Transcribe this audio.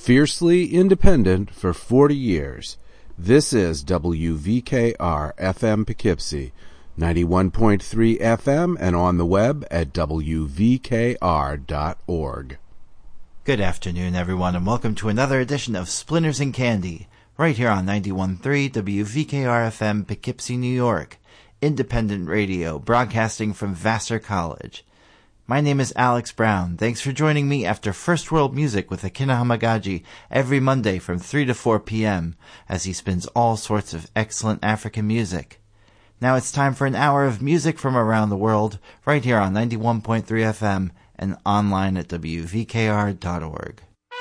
Fiercely independent for 40 years. This is WVKR FM Poughkeepsie, 91.3 FM and on the web at WVKR.org. Good afternoon, everyone, and welcome to another edition of Splinters and Candy, right here on 91.3 WVKR FM Poughkeepsie, New York, independent radio broadcasting from Vassar College. My name is Alex Brown. Thanks for joining me after First World Music with Akina Hamagaji every Monday from 3 to 4 p.m. as he spins all sorts of excellent African music. Now it's time for an hour of music from around the world, right here on 91.3 FM and online at WVKR.org.